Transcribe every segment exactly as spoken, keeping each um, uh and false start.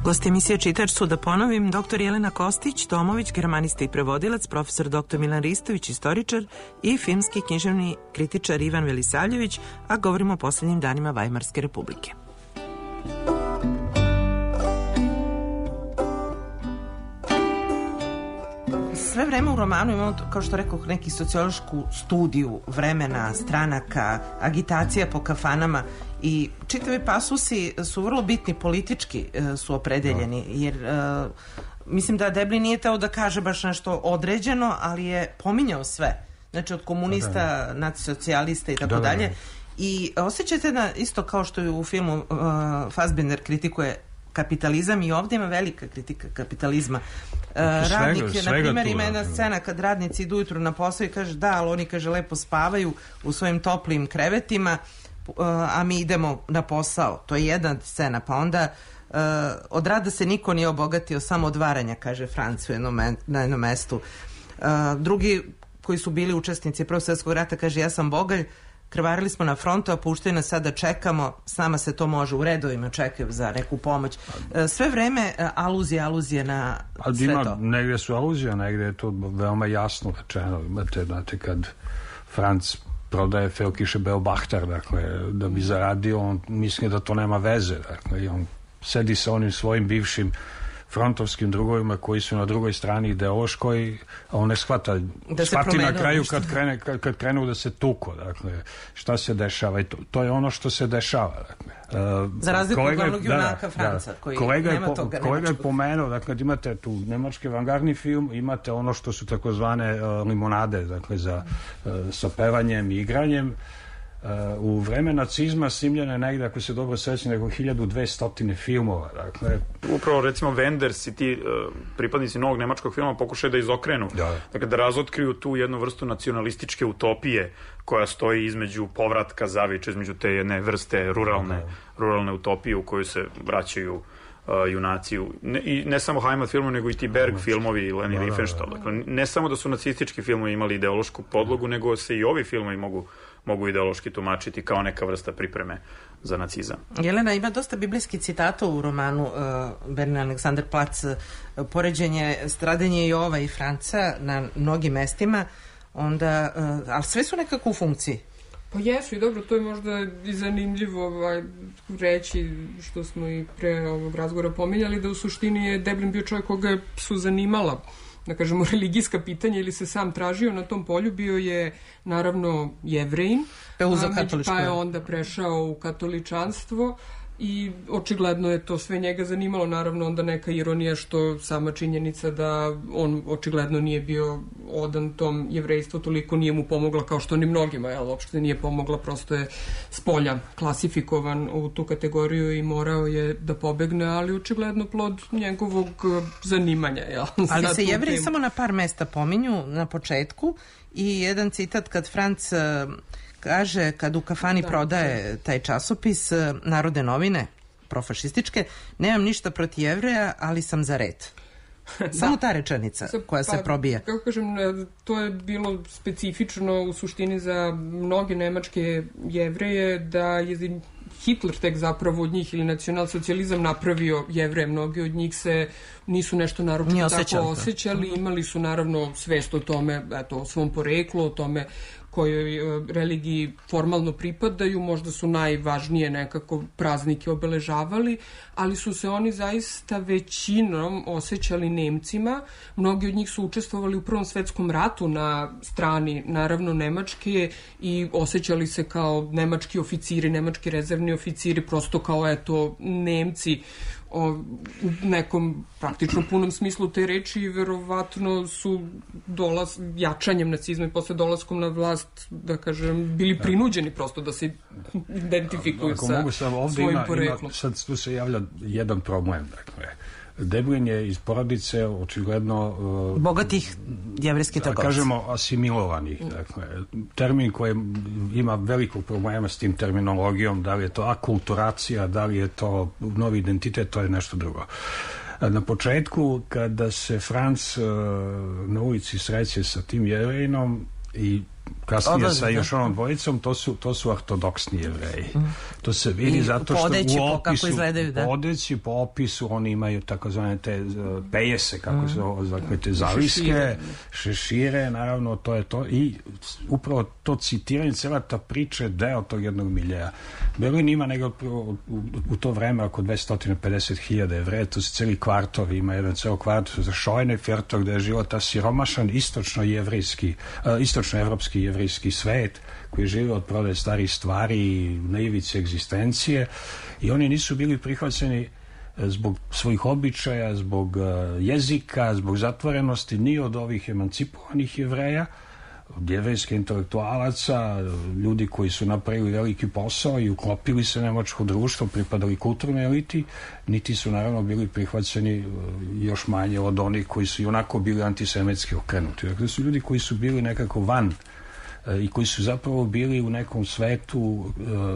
Gost emisije Čitač su, da ponovim, doktor Jelena Kostić, Tomović, germanista i prevodilac, profesor doktor Milan Ristović, istoričar i filmski književni kritičar Ivan Velisavljević, a govorimo o posljednjim danima Vajmarske republike. Sve vreme u romanu imamo, kao što rekao, neki sociološku studiju vremena, stranaka, agitacija po kafanama i čitavi pasusi su vrlo bitni, politički su opredeljeni, jer uh, mislim da Debli nije teo da kaže baš nešto određeno, ali je pominjao sve. Znači od komunista, nacionalista i tako dalje. I osjećate da isto kao što je u filmu uh, Fassbinder kritikuje kapitalizam, i ovdje ima velika kritika kapitalizma. Uh, radnik je, na primjer, ima jedna scena kad radnici idu ujutru na posao i kaže da, ali oni, kaže, lepo spavaju u svojim toplim krevetima, uh, a mi idemo na posao. To je jedna scena. Pa onda uh, od rada se niko nije obogatio, samo od varanja, kaže Franc u jednom, na jednom mestu. Uh, drugi koji su bili učesnici Prvog svjetskog rata, kaže, ja sam bogalj, krvarili smo na frontu, a puštaju nas sada, čekamo, s nama se to može, u redovima čekaju za neku pomoć. Sve vreme aluzije, aluzije na ali sve ima, to. Negdje su aluzije, negdje je to veoma jasno rečeno. Imate, znate, kad Franc prodaje Felkiše Beobachtar, dakle, da bi zaradio, on misli da to nema veze, dakle, i on sedi sa onim svojim bivšim frontovskim drugovima koji su na drugoj strani ideološkoj, a on ne shvata, da shvati na kraju kad, krene, kad, kad krenu da se tuko, dakle, šta se dešava, i to, to je ono što se dešava, dakle. Uh, za razliku od glavnog junaka Franca, da, koji kolega nema je, toga kolega je pomenuo, dakle, imate tu nemački avangardni film, imate ono što su takozvane uh, limonade, dakle, za, uh, sa pevanjem i igranjem. Uh, u vreme nacizma snimljeno je negdje, ako se dobro sećam, nego hiljadu dvesta filmova. Dakle, upravo, recimo, Wenders i ti uh, pripadnici novog nemačkog filma pokušaju da izokrenu. Da. Dakle, da razotkriju tu jednu vrstu nacionalističke utopije koja stoji između povratka zaviča, između te jedne vrste ruralne, da. ruralne utopije u koju se vraćaju Uh, junaci. Ne, i ne samo Heimat filmovi, nego i ti Berg filmovi i Leni Riefenstahl. Dakle, ne samo da su nacistički filmovi imali ideološku podlogu, nego se i ovi filmovi mogu, mogu ideološki tumačiti kao neka vrsta pripreme za nacizam. Jelena, ima dosta biblijskih citata u romanu uh, Berlin Aleksandar Plac, uh, poređenje stradenje Jova i Franca na mnogim mestima, onda, uh, ali sve su nekako u funkciji. Pa jesu, i dobro, to je možda i zanimljivo ovaj, reći, što smo i pre ovog razgovora pominjali, da u suštini je Deblin bio čovjek koga su zanimala, da kažemo, religijska pitanja, ili se sam tražio na tom polju. Bio je naravno Jevrejin, pa je onda prešao u katoličanstvo i očigledno je to sve njega zanimalo. Naravno onda neka ironija što sama činjenica da on očigledno nije bio odan tom jevrejstvu, toliko nije mu pomogla kao što ni mnogima, jel, uopšte nije pomogla, prosto je s polja klasifikovan u tu kategoriju i morao je da pobegne, ali očigledno plod njegovog zanimanja, jel. Ali se Jevreji samo na par mesta pominju na početku i jedan citat kad Franc kaže, kad u kafani da, prodaje da. taj časopis Narodne novine, profašističke, nemam ništa protiv Jevreja, ali sam za red. Samo ta rečenica koja pa, se probija. Kako kažem, to je bilo specifično u suštini za mnoge nemačke Jevreje, da je Hitler tek zapravo od njih, ili nacionalsocijalizam, napravio Jevreje. Mnogi od njih se nisu nešto naročito tako osjećali, imali su naravno svest o tome, eto, o svom poreklu, o tome kojoj religiji formalno pripadaju, možda su najvažnije nekako praznike obeležavali, ali su se oni zaista većinom osjećali Nemcima. Mnogi od njih su učestvovali u Prvom svetskom ratu na strani, naravno, Nemačke, i osjećali se kao nemački oficiri, nemački rezervni oficiri, prosto kao, eto, Nemci o, u nekom praktično punom smislu te reči, i verovatno su dolaz, jačanjem nacizma i posle dolaskom na vlast, da kažem, bili prinuđeni prosto da se identifikuju sa mogu, svojim ima, poreklom. Ima, sad tu se javlja jedan problem, dakle. Deblin je iz porodice očigledno uh, bogatih jevrejskih trgovaca. Kažemo asimilovanih. Dakle, termin koji ima velikog problema s tim terminologijom, da li je to akulturacija, da li je to novi identitet, to je nešto drugo. Na početku, kada se Franc uh, na ulici sreće sa tim Jevrejinom i kasnije Odlazi, sa još da. onom dvojicom, to su, to su ortodoksni jevreji. Mm. To se vidi I zato što podeći u po kako opisu, izgledaju, da. podeći po opisu, oni imaju takozvane te uh, pejese, kako mm. se ovo, dakle, te zaviske, šešire. šešire, naravno, to je to. I upravo to citiranje, cijela ta priča je deo tog jednog miljeja. Berlin ima nego u, u to vreme oko dvesta pedeset hiljada Jevreja, to su cijeli kvartovi, ima jedan ceo kvart za Scheuneviertel gde je živo ta siromašan istočno-jevrijski, uh, istočno-evropski jevrijski svet koji žive od prodaje starih stvari i na ivici egzistencije i oni nisu bili prihvaćeni zbog svojih običaja, zbog uh, jezika, zbog zatvorenosti ni od ovih emancipovanih Jevreja, od jevrejskih intelektualaca, ljudi koji su napravili veliki posao i uklopili se nemačko društvo, pripadali kulturnoj eliti, niti su naravno bili prihvaćeni još manje od onih koji su i onako bili antisemitski okrenuti. Dakle, su ljudi koji su bili nekako van i koji su zapravo bili u nekom svetu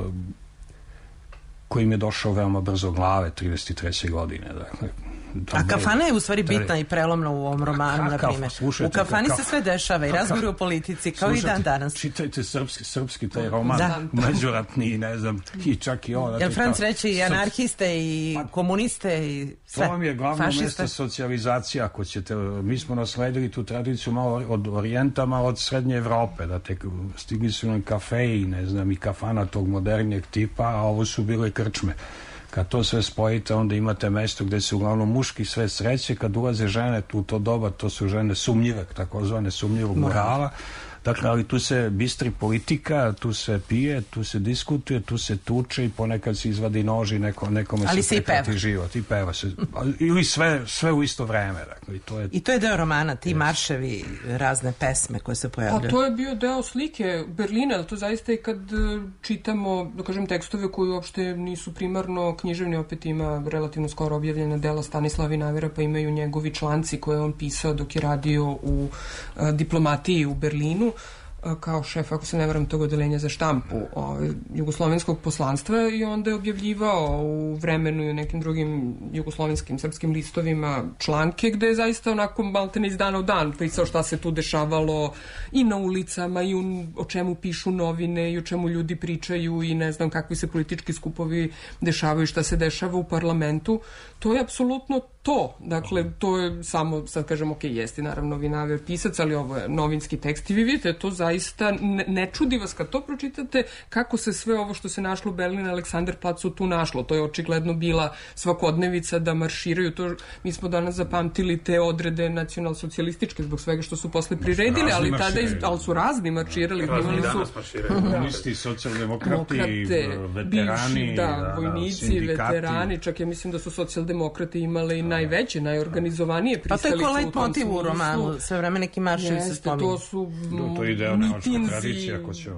koji im je došao veoma brzo glave trideset treće godine. Dakle, a kafana je u stvari bitna i prelomna u ovom romanu, na primjer. U kafani se sve dešava i razgovori o politici, kao i dan danas. Čitajte srpski, srpski taj roman, međuratni, ne znam, i čak i ovo. Jel Franc reći i anarhiste i komuniste i sve? To vam je glavno mesto socijalizacija, ako ćete. Mi smo nasledili tu tradiciju malo od Orijenta, malo od Srednje Evrope, da te stigli su nam kafeji, ne znam, i kafana tog modernijeg tipa, a ovo su bile krčme. Kad to sve spojite, onda imate mesto gde se uglavnom muški sve sreće, kad ulaze žene u to doba, to su žene sumnjive, takozvane sumnjivog morala. Dakle, ali tu se bistri politika, tu se pije, tu se diskutuje, tu se tuče i ponekad se izvadi nož i neko, nekome ali se prekrati život. I peva se. Ili sve, sve u isto vreme. Dakle, i, to je... I to je deo romana, ti yes. marševi, razne pesme koje se pojavljaju. A to je bio deo slike Berlina, ali to zaista i kad čitamo, da kažem, tekstove koji uopšte nisu primarno književni, opet ima relativno skoro objavljena dela Stanislava Vinavera, pa imaju njegovi članci koje on pisao dok je radio u a, diplomatiji u Berlinu, kao šef, ako se ne varam, tog odelenja za štampu ovaj, jugoslovenskog poslanstva i onda je objavljivao u Vremenu i u nekim drugim jugoslovenskim srpskim listovima članke gde je zaista onako maltene iz dana u dan pisao šta se tu dešavalo i na ulicama i u, o čemu pišu novine i o čemu ljudi pričaju i ne znam kakvi se politički skupovi dešavaju, šta se dešava u parlamentu. To je apsolutno to. Dakle, to je samo, sad kažem, ok, jeste naravno Vinaver pisac, ali ovo je novinski tekst i vi vidite, to zaista ne, ne čudi vas kad to pročitate kako se sve ovo što se našlo u Berlinu Aleksanderplacu tu našlo. To je očigledno bila svakodnevica da marširaju. To, mi smo danas zapamtili te odrede nacionalsocijalističke zbog svega što su posle priredili, ali tada iz, ali su razni marširali. Razni danas marširaju. Komunisti, socijaldemokrati, veterani, bivši, da, vojnici, sindikati. Veterani, čak ja mislim da su socijaldemokrati imale i najveće, najorganizovanije pristalice. Pa to je ko lejt motiv u romanu, sve vreme neki marševi se spominju. To su no, to je mitinzi,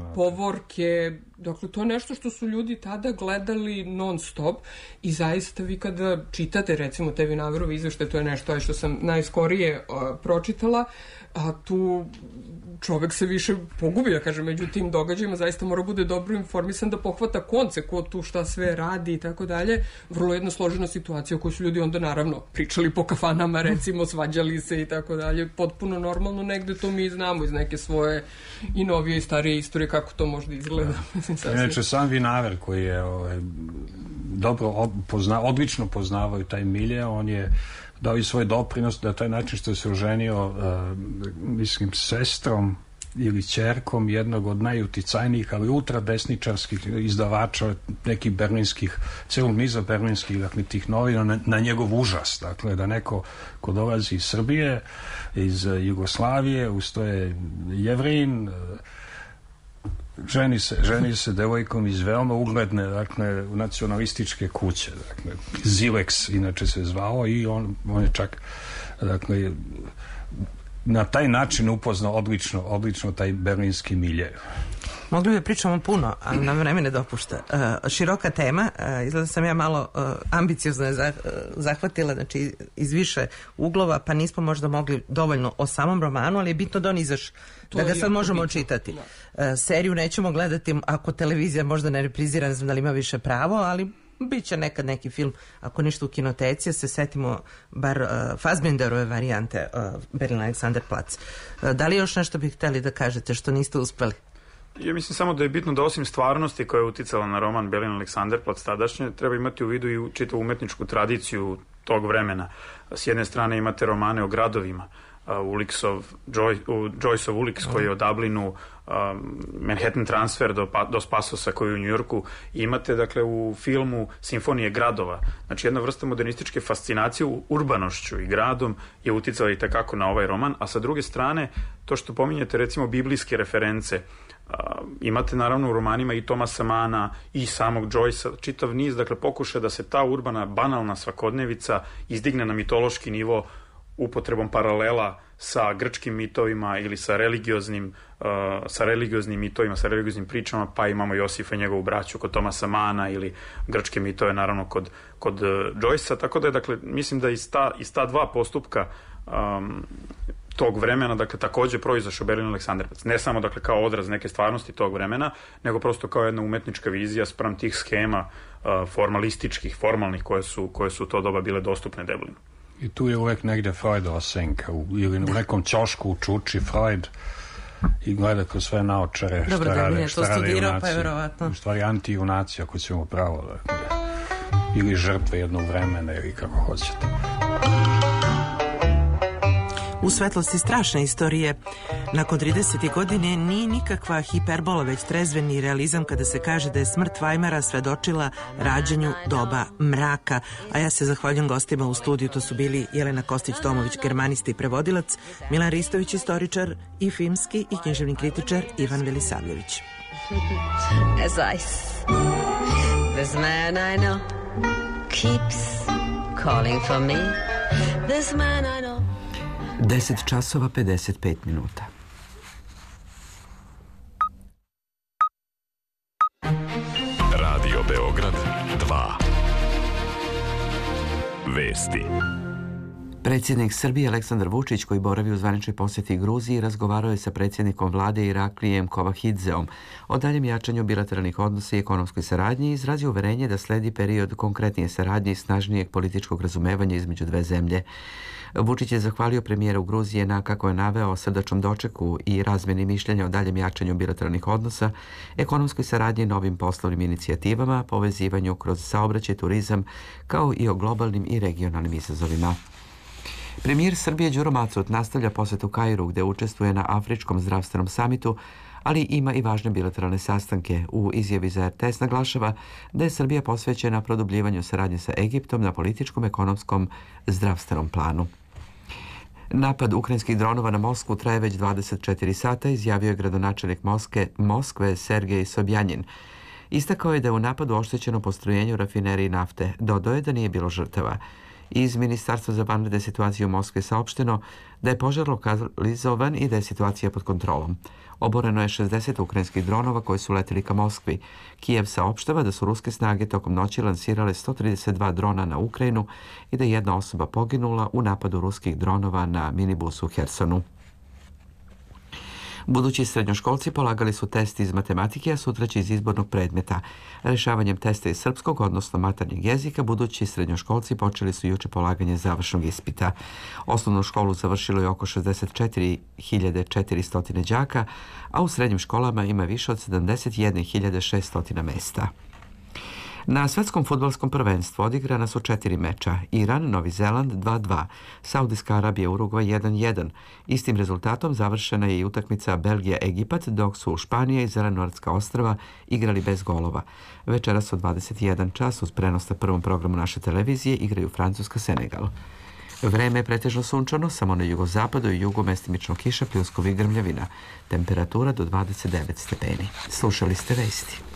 povorke, dakle to je nešto što su ljudi tada gledali non stop i zaista vi kada čitate recimo te Vinaverove izveštaje, to je nešto što sam najskorije uh, pročitala, a tu čovek se više pogubi, ja kažem, među tim događajima, zaista mora bude dobro informisan da pohvata konce ko tu šta sve radi i tako dalje. Vrlo jedna složena situacija u kojoj su ljudi onda naravno pričali po kafanama, recimo, svađali se i tako dalje. Potpuno normalno, negde to mi znamo iz neke svoje i novije i starije istorije kako to možda izgleda. Inače, sam Vinaver koji je ovaj, dobro pozna, odlično poznavao taj milje, on je dao i svoj doprinos da taj način što se oženio uh, mislim sestrom ili ćerkom jednog od najuticajnijih, ali ultradesničarskih izdavača nekih berlinskih, celog niza berlinskih, dakle, tih novina na, na njegov užas. Dakle, da neko ko dolazi iz Srbije, iz Jugoslavije, ustoje Jevrin, ženi se, ženi se devojkom iz veoma ugledne, dakle, nacionalističke kuće, dakle, Zilex inače se zvao i on, on je čak, dakle, na taj način upoznao odlično, odlično taj berlinski milje. Mogli bi pričamo puno, ali nam vreme ne dopušta. Uh, široka tema, uh, izgleda sam ja malo uh, ambiciozno je zah, uh, zahvatila, znači iz više uglova, pa nismo možda mogli dovoljno o samom romanu, ali je bitno da on izaš, da ga sad možemo bitno čitati. Uh, seriju nećemo gledati ako televizija možda ne reprizira, ne znam da li ima više pravo, ali Biće nekad neki film, ako ništa u kinoteci, se setimo bar uh, Fassbinderove varijante uh, Berlin Alexanderplatz. Uh, da li još nešto bih hteli da kažete što niste uspeli? Ja mislim samo da je bitno da osim stvarnosti koja je uticala na roman Berlin Alexanderplatz tadašnje, treba imati u vidu i čitavu umetničku tradiciju tog vremena. S jedne strane imate romane o gradovima, Ulicksov, Joy, Joyceov Ulix koji je o Dublinu, um, Manhattan Transfer do, do Spasosa koji je u Njujorku. Imate, dakle, u filmu Simfonije gradova. Znači, jedna vrsta modernističke fascinacije urbanošću i gradom je uticala i takako na ovaj roman, a sa druge strane, to što pominjete, recimo, biblijske reference, Uh, imate naravno u romanima i Thomasa Mana i samog Joycea čitav niz, dakle, pokušaja da se ta urbana, banalna svakodnevica izdigne na mitološki nivo upotrebom paralela sa grčkim mitovima ili sa religioznim, uh, sa religioznim mitovima, sa religioznim pričama, pa imamo Josifa i njegovu braću kod Thomasa Mana ili grčke mitove naravno kod, kod uh, Joycea, tako da je, dakle, mislim da iz ta, iz ta dva postupka um, tog vremena, dakle, takođe proizašao Berlin Alexanderplatz. Ne samo, dakle, kao odraz neke stvarnosti tog vremena, nego prosto kao jedna umetnička vizija spram tih schema uh, formalističkih, formalnih, koje su, koje su to doba bile dostupne Dublinu. I tu je uvek negde Freudova senka, u, ili u nekom ćošku čuči Freud i gleda kroz sve naočare šta Dobro, rade, da šta rade junaci. Pa je verovatno. U stvari anti-junaci, ako ćemo pravo, dakle, ili žrtve jednog vremena, ili kako hoćete. U svetlosti strašne istorije, nakon trideset godine nije nikakva hiperbola, već trezveni realizam kada se kaže da je smrt Weimara svedočila rađanju doba mraka. A ja se zahvaljujem gostima u studiju, to su bili Jelena Kostić-Tomović, germanista i prevodilac, Milan Ristović, istoričar i filmski i književni kritičar, Ivan Velisavljević. As ice, this man I know keeps calling for me, this man I know. deset časova pedeset pet minuta. Radio Beograd dva. Vesti. Predsjednik Srbije Aleksandar Vučić, koji boravi u zvaničnoj posjeti Gruziji, razgovarao je sa predsjednikom vlade Iraklijem Kovahidzeom o daljem jačanju bilateralnih odnosa i ekonomskoj saradnji i izrazio uverenje da sledi period konkretnije saradnje i snažnijeg političkog razumevanja između dve zemlje. Vučić je zahvalio premijeru Gruzije na, kako je naveo, srdačnom dočeku i razmeni mišljenja o daljem jačanju bilateralnih odnosa, ekonomskoj saradnji, novim poslovnim inicijativama, povezivanju kroz saobraćaj, turizam, kao i o globalnim i regionalnim izazovima. Premijer Srbije Đuro Macot nastavlja posjet u Kairu, gde učestvuje na Afričkom zdravstvenom samitu, ali ima i važne bilateralne sastanke. U izjavi za er te es naglašava da je Srbija posvećena produbljivanju saradnje sa Egiptom na političkom, ekonomskom, zdravstvenom planu. Napad ukrajinskih dronova na Moskvu traje već dvadeset četiri sata, izjavio je gradonačelnik Moskve, Moskve Sergej Sobjanin. Istakao je da je u napadu oštećeno postrojenje u rafineriji nafte. Dodao je da nije bilo žrtava. Iz Ministarstva za vanredne situacije u Moskvi saopšteno da je požar lokalizovan i da je situacija pod kontrolom. Oboreno je šezdeset ukrajinskih dronova koji su leteli ka Moskvi. Kijev saopštava da su ruske snage tokom noći lansirale sto trideset dva drona na Ukrajinu i da je jedna osoba poginula u napadu ruskih dronova na minibusu u Hersonu. Budući srednjoškolci polagali su test iz matematike, a sutra će iz izbornog predmeta. Rešavanjem testa iz srpskog, odnosno maternjeg jezika, budući srednjoškolci počeli su juče polaganje završnog ispita. Osnovnu školu završilo je oko šezdeset četiri hiljade četiristo đaka, a u srednjim školama ima više od sedamdeset jedne hiljade šesto mesta. Na svetskom fudbalskom prvenstvu odigrana su četiri meča. Iran, Novi Zeland dva dva, Saudijska Arabija, Urugvaj jedan jedan. Istim rezultatom završena je i utakmica Belgija-Egipat, dok su Španija i Zelenortska ostrva igrali bez golova. Večeras u dvadeset jedan čas uz prenos na prvom programu naše televizije igraju Francuska-Senegal. Vreme je pretežno sunčano, samo na jugozapadu i jugu mestimično kiša, pljuskovi i grmljavina. Temperatura do dvadeset devet stepeni. Slušali ste vesti.